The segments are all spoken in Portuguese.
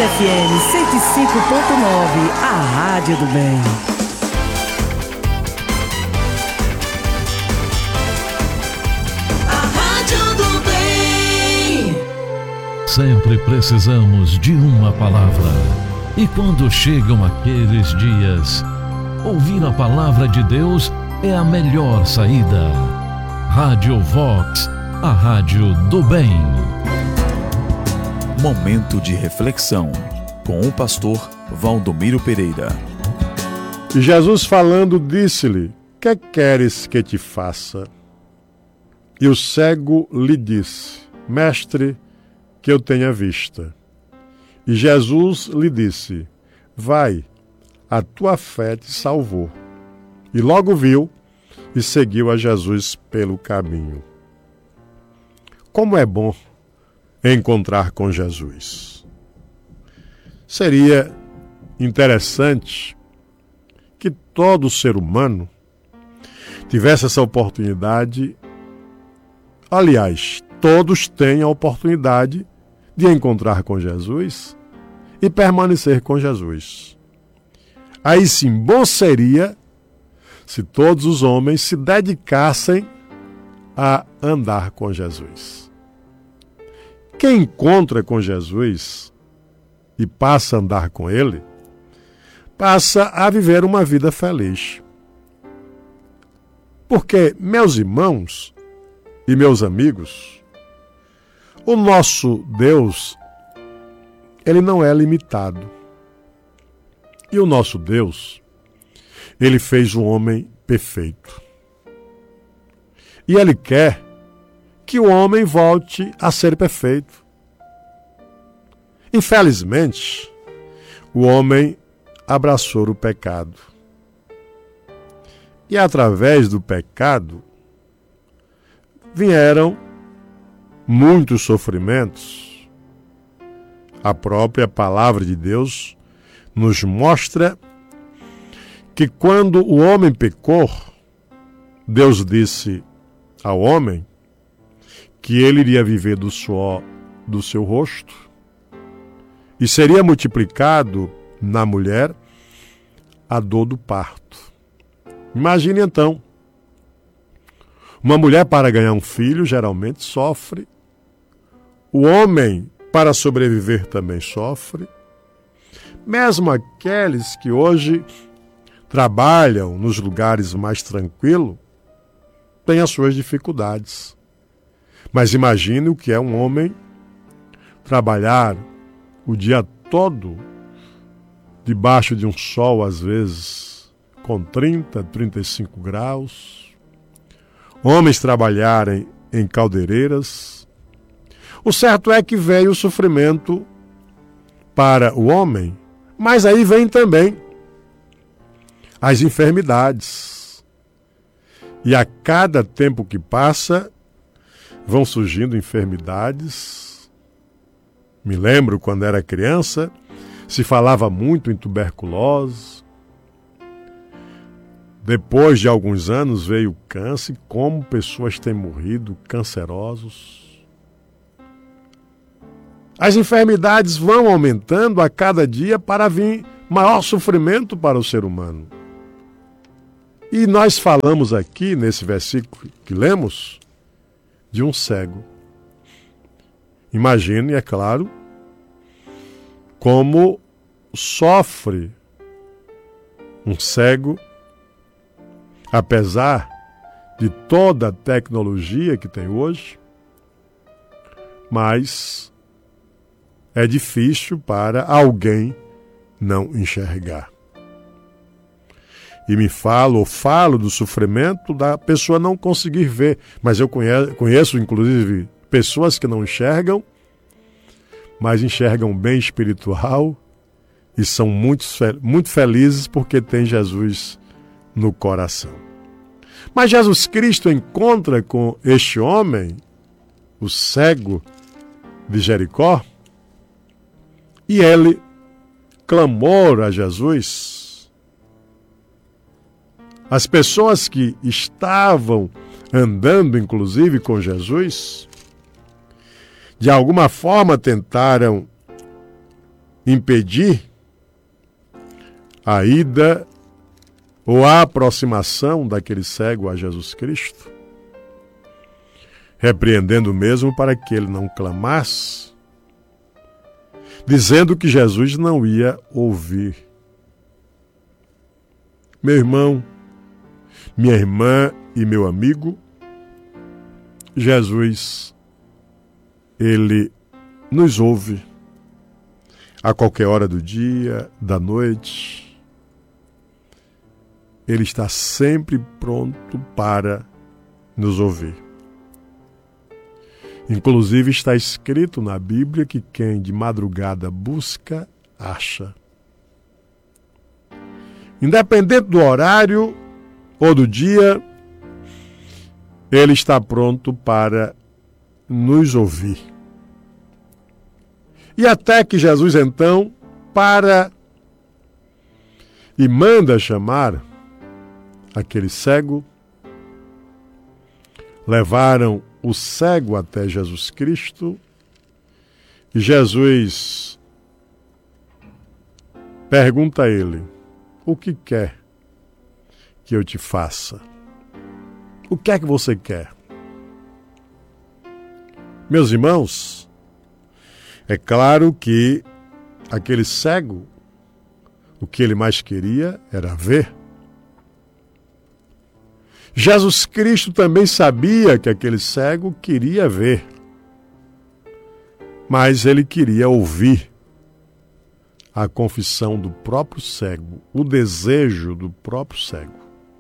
FM 105.9, a Rádio do Bem. A Rádio do Bem. Sempre precisamos de uma palavra. E quando chegam aqueles dias, ouvir a palavra de Deus é a melhor saída. Rádio Vox, a rádio do bem. Momento de reflexão, com o pastor Valdomiro Pereira. E Jesus falando disse-lhe: que queres que te faça? E o cego lhe disse: Mestre, que eu tenha vista. E Jesus lhe disse: vai, a tua fé te salvou. E logo viu e seguiu a Jesus pelo caminho. Como é bom encontrar com Jesus. Seria interessante que todo ser humano tivesse essa oportunidade. Aliás, todos têm a oportunidade de encontrar com Jesus e permanecer com Jesus. Aí sim, bom seria se todos os homens se dedicassem a andar com Jesus. Quem encontra com Jesus e passa a andar com Ele, passa a viver uma vida feliz. Porque, meus irmãos e meus amigos, o nosso Deus, Ele não é limitado. E o nosso Deus, Ele fez o homem perfeito. E Ele quer que o homem volte a ser perfeito. Infelizmente, o homem abraçou o pecado. E através do pecado, vieram muitos sofrimentos. A própria palavra de Deus nos mostra que quando o homem pecou, Deus disse ao homem que ele iria viver do suor do seu rosto e seria multiplicado na mulher a dor do parto. Imagine então, uma mulher para ganhar um filho geralmente sofre, o homem para sobreviver também sofre, mesmo aqueles que hoje trabalham nos lugares mais tranquilos têm as suas dificuldades. Mas imagine o que é um homem trabalhar o dia todo debaixo de um sol, às vezes com 30, 35 graus. Homens trabalharem em caldeireiras. O certo é que veio o sofrimento para o homem, mas aí vem também as enfermidades. E a cada tempo que passa, vão surgindo enfermidades. Me lembro quando era criança, se falava muito em tuberculose. Depois de alguns anos veio o câncer, como pessoas têm morrido cancerosos. As enfermidades vão aumentando a cada dia para vir maior sofrimento para o ser humano. E nós falamos aqui, nesse versículo que lemos, de um cego. Imagine, é claro, como sofre um cego, apesar de toda a tecnologia que tem hoje, mas é difícil para alguém não enxergar. E falo do sofrimento da pessoa não conseguir ver. Mas eu conheço, inclusive, pessoas que não enxergam, mas enxergam bem espiritual e são muito felizes porque tem Jesus no coração. Mas Jesus Cristo encontra com este homem, o cego de Jericó, e ele clamou a Jesus. As pessoas que estavam andando, inclusive, com Jesus, de alguma forma tentaram impedir a ida ou a aproximação daquele cego a Jesus Cristo, repreendendo mesmo para que ele não clamasse, dizendo que Jesus não ia ouvir. Meu irmão, minha irmã e meu amigo, Jesus, ele nos ouve a qualquer hora do dia, da noite. Ele está sempre pronto para nos ouvir. Inclusive está escrito na Bíblia que quem de madrugada busca, acha. Independente do horário ou do dia, ele está pronto para nos ouvir. E até que Jesus então para e manda chamar aquele cego, levaram o cego até Jesus Cristo e Jesus pergunta a ele: o que quer que eu te faça? O que é que você quer? Meus irmãos, é claro que aquele cego, o que ele mais queria era ver. Jesus Cristo também sabia que aquele cego queria ver, mas ele queria ouvir a confissão do próprio cego, o desejo do próprio cego.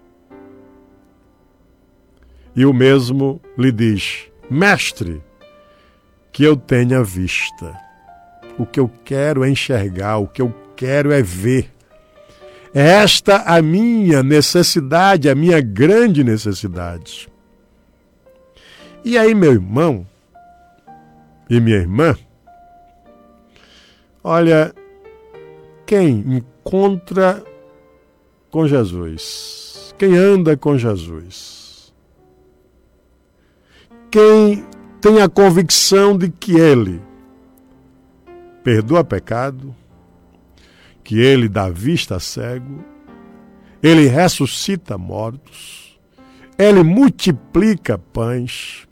E o mesmo lhe diz: mestre, que eu tenha vista. O que eu quero é enxergar, o que eu quero é ver. É esta a minha necessidade, a minha grande necessidade. E aí, meu irmão e minha irmã, olha, quem encontra com Jesus, quem anda com Jesus, quem tem a convicção de que Ele perdoa pecado, que Ele dá vista a cego, Ele ressuscita mortos, Ele multiplica pães.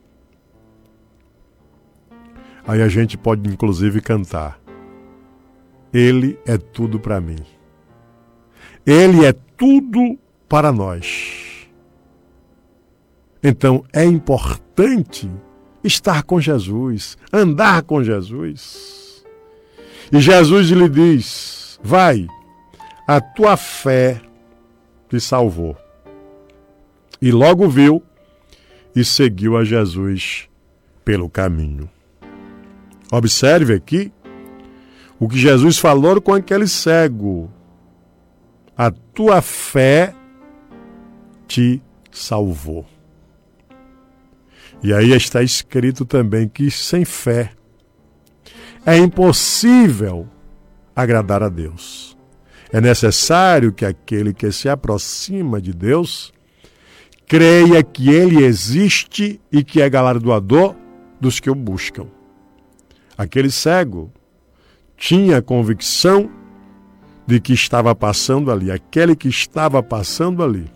Aí a gente pode inclusive cantar: Ele é tudo para mim. Ele é tudo para nós. Então é importante estar com Jesus, andar com Jesus. E Jesus lhe diz: vai, a tua fé te salvou. E logo viu e seguiu a Jesus pelo caminho. Observe aqui o que Jesus falou com aquele cego: a tua fé te salvou. E aí está escrito também que sem fé é impossível agradar a Deus. É necessário que aquele que se aproxima de Deus creia que Ele existe e que é galardoador dos que o buscam. Aquele cego tinha a convicção de que estava passando ali, aquele que estava passando ali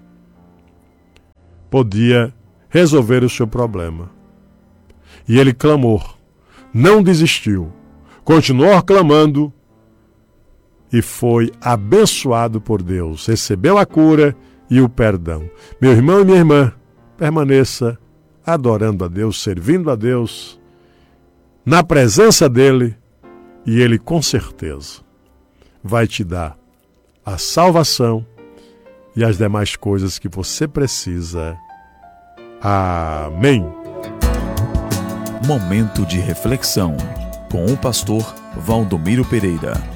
podia resolver o seu problema. E ele clamou, não desistiu, continuou clamando e foi abençoado por Deus, recebeu a cura e o perdão. Meu irmão e minha irmã, permaneça adorando a Deus, servindo a Deus, na presença dEle, e Ele com certeza vai te dar a salvação e as demais coisas que você precisa. Amém. Momento de reflexão com o pastor Valdomiro Pereira.